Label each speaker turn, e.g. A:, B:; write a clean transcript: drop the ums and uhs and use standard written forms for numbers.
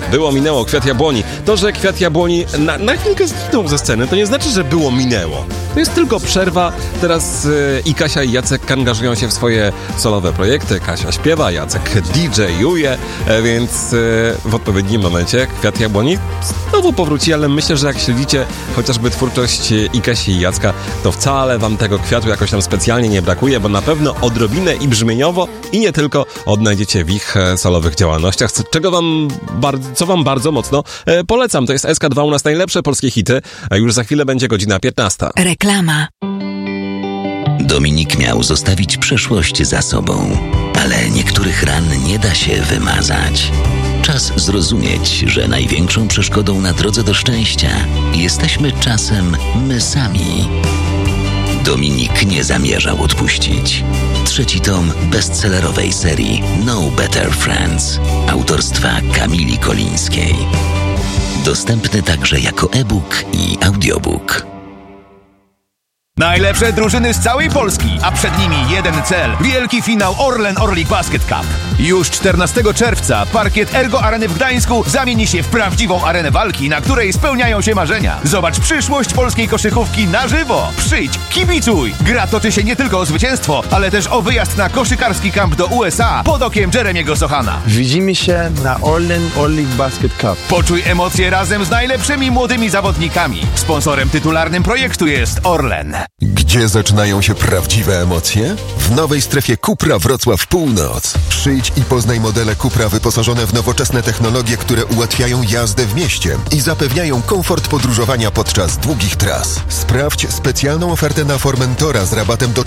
A: Było minęło, Kwiat Jabłoni. To, że Kwiat Jabłoni na chwilkę zniknął ze sceny, to nie znaczy, że było minęło. To jest tylko przerwa. Teraz i Kasia, i Jacek angażują się w swoje solowe projekty. Kasia śpiewa, Jacek DJ-uje, więc w odpowiednim momencie Kwiat Jabłoni znowu powróci, ale myślę, że jak śledzicie chociażby twórczość i Kasi, i Jacka, to wcale wam tego kwiatu jakoś tam specjalnie nie brakuje, bo na pewno odrobinę i brzmieniowo, i nie tylko odnajdziecie w ich solowych działalnościach, co wam bardzo mocno polecam. To jest SK2, u nas najlepsze polskie hity, a już za chwilę będzie godzina 15.
B: Reklama.
C: Dominik miał zostawić przeszłość za sobą, ale niektórych ran nie da się wymazać. Czas zrozumieć, że największą przeszkodą na drodze do szczęścia jesteśmy czasem my sami. Dominik nie zamierzał odpuścić. 3. tom bestsellerowej serii No Better Friends autorstwa Kamili Kolińskiej. Dostępny także jako e-book i audiobook.
D: Najlepsze drużyny z całej Polski, a przed nimi jeden cel. Wielki finał Orlen Orlik Basket Cup. Już 14 czerwca parkiet Ergo Areny w Gdańsku zamieni się w prawdziwą arenę walki, na której spełniają się marzenia. Zobacz przyszłość polskiej koszykówki na żywo. Przyjdź, kibicuj! Gra toczy się nie tylko o zwycięstwo, ale też o wyjazd na koszykarski kamp do USA pod okiem Jeremiego Sochana.
E: Widzimy się na Orlen Orlik Basket Cup.
D: Poczuj emocje razem z najlepszymi młodymi zawodnikami. Sponsorem tytularnym projektu jest Orlen.
F: Gdzie zaczynają się prawdziwe emocje? W nowej strefie Cupra Wrocław Północ. Przyjdź i poznaj modele Cupra wyposażone w nowoczesne technologie, które ułatwiają jazdę w mieście i zapewniają komfort podróżowania podczas długich tras. Sprawdź specjalną ofertę na Formentora z rabatem do